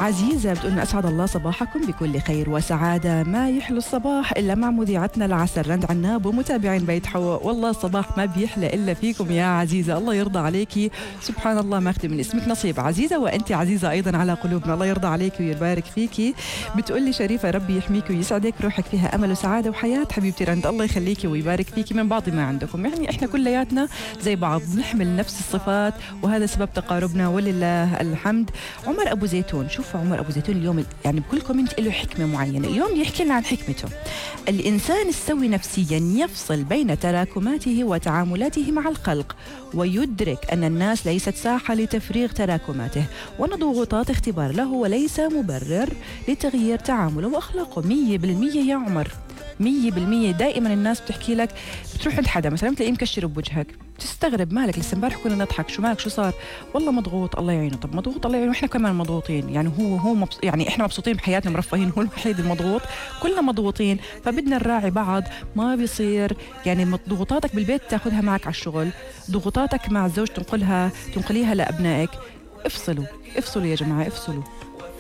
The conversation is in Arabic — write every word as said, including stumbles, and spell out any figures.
عزيزة بتقول لنا أسعد الله صباحكم بكل خير وسعادة، ما يحلو الصباح إلا مع مذيعتنا العسل رند عناب ومتابعين بيت حواء. والله الصباح ما بيحلى إلا فيكم يا عزيزة، الله يرضى عليكي. سبحان الله ما أختم من اسمك نصيب عزيزة، وأنت عزيزة أيضا على قلوبنا، الله يرضى عليكي ويبارك فيكي. بتقول لي شريفة ربي يحميكي ويسعدك، روحك فيها أمل وسعادة وحياة حبيبتي رند، الله يخليكي ويبارك فيكي. من بعض ما عندكم، يعني إحنا كلياتنا زي بعض، نحمل نفس الصفات وهذا سبب تقاربنا ولله الحمد. عمر أبو زيتون، شوفوا عمر أبو زيتون اليوم يعني بكل كومنت له حكمة معينة، اليوم يحكي لنا عن حكمته. الإنسان السوي نفسيا يفصل بين تراكماته وتعاملاته مع الخلق، ويدرك أن الناس ليست ساحة لتفريغ تراكماته، وأن ضغوطات اختبار له وليس مبرر لتغيير تعامله وأخلاقه. مية بالمية يا عمر، مية بالمية. دائما الناس بتحكي لك، بتروح عند حدا مثلا تلاقيه مكشر بوجهك، تستغرب مالك، لسه امبارح كنا نضحك، شو مالك شو صار؟ والله مضغوط الله يعينه. طب مضغوط الله يعينه، واحنا كمان مضغوطين، يعني هو هو مبس... يعني احنا مبسوطين بحياتنا مرفهين، هو الوحيد المضغوط، كلنا مضغوطين، فبدنا نراعي بعض. ما بيصير يعني ضغوطاتك بالبيت تاخذها معك على الشغل، ضغوطاتك مع الزوج تنقلها تنقليها لابنائك. افصلوا افصلوا يا جماعه، افصلوا.